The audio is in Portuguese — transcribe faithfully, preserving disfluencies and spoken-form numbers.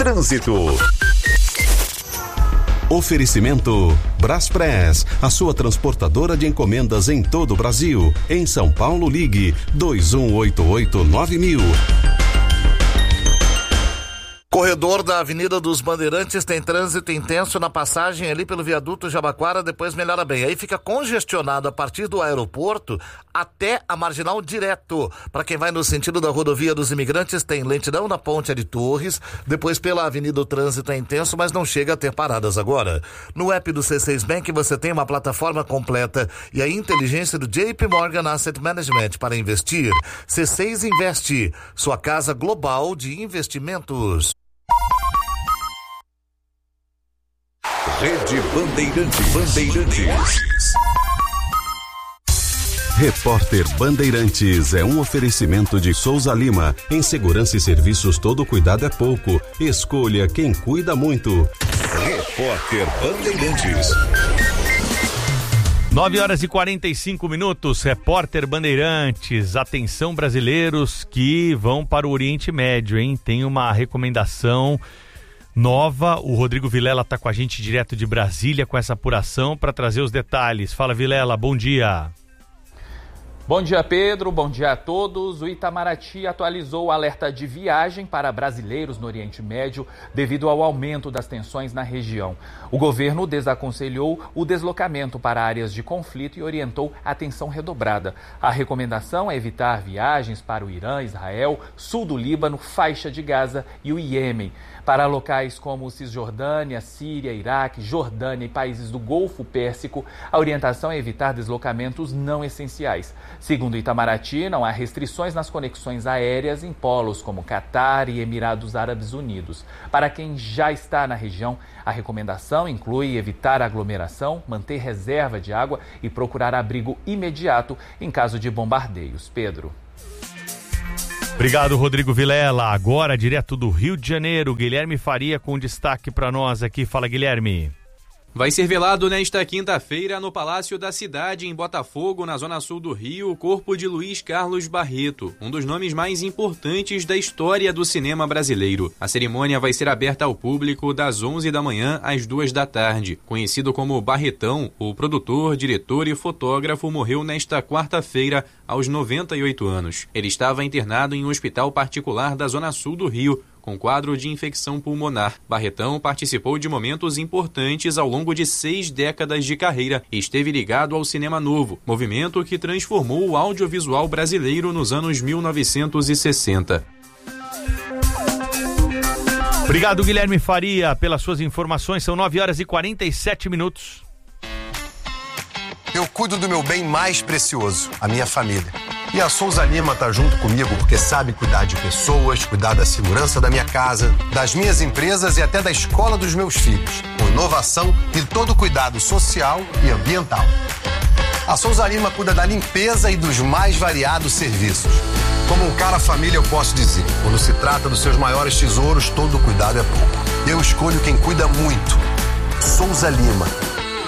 Trânsito. Oferecimento Braspress, a sua transportadora de encomendas em todo o Brasil. Em São Paulo, ligue dois um oito oito nove mil. Corredor da Avenida dos Bandeirantes tem trânsito intenso na passagem ali pelo viaduto Jabaquara, depois melhora bem. Aí fica congestionado a partir do aeroporto até a Marginal direto. Para quem vai no sentido da rodovia dos Imigrantes, tem lentidão na Ponte de Torres, depois pela Avenida o trânsito é intenso, mas não chega a ter paradas agora. No app do C seis Bank você tem uma plataforma completa e a inteligência do J P Morgan Asset Management para investir. C seis Investe, sua casa global de investimentos. Rede Bandeirantes. Bandeirantes. Repórter Bandeirantes é um oferecimento de Souza Lima. Em segurança e serviços, todo cuidado é pouco. Escolha quem cuida muito. Repórter Bandeirantes. nove horas e quarenta e cinco minutos, Repórter Bandeirantes. Atenção, brasileiros que vão para o Oriente Médio, hein? Tem uma recomendação nova. O Rodrigo Vilela está com a gente direto de Brasília com essa apuração para trazer os detalhes. Fala, Vilela, bom dia. Bom dia, Pedro. Bom dia a todos. O Itamaraty atualizou o alerta de viagem para brasileiros no Oriente Médio devido ao aumento das tensões na região. O governo desaconselhou o deslocamento para áreas de conflito e orientou atenção redobrada. A recomendação é evitar viagens para o Irã, Israel, sul do Líbano, faixa de Gaza e o Iêmen. Para locais como Cisjordânia, Síria, Iraque, Jordânia e países do Golfo Pérsico, a orientação é evitar deslocamentos não essenciais. Segundo o Itamaraty, não há restrições nas conexões aéreas em polos como Catar e Emirados Árabes Unidos. Para quem já está na região, a recomendação inclui evitar aglomeração, manter reserva de água e procurar abrigo imediato em caso de bombardeios. Pedro. Obrigado, Rodrigo Vilela. Agora, direto do Rio de Janeiro, Guilherme Faria com destaque para nós aqui. Fala, Guilherme. Vai ser velado nesta quinta-feira no Palácio da Cidade, em Botafogo, na zona sul do Rio, o corpo de Luiz Carlos Barreto, um dos nomes mais importantes da história do cinema brasileiro. A cerimônia vai ser aberta ao público das onze da manhã às duas da tarde. Conhecido como Barretão, o produtor, diretor e fotógrafo morreu nesta quarta-feira aos noventa e oito anos. Ele estava internado em um hospital particular da zona sul do Rio, com quadro de infecção pulmonar. Barretão participou de momentos importantes ao longo de seis décadas de carreira e esteve ligado ao cinema novo, movimento que transformou o audiovisual brasileiro nos anos mil novecentos e sessenta. Obrigado, Guilherme Faria, pelas suas informações. São nove horas e quarenta e sete minutos. Eu cuido do meu bem mais precioso, a minha família. E a Souza Lima tá junto comigo porque sabe cuidar de pessoas, cuidar da segurança da minha casa, das minhas empresas e até da escola dos meus filhos, com inovação e todo cuidado social e ambiental. A Souza Lima cuida da limpeza e dos mais variados serviços. Como um cara família eu posso dizer, quando se trata dos seus maiores tesouros, todo cuidado é pouco. Eu escolho quem cuida muito. Souza Lima.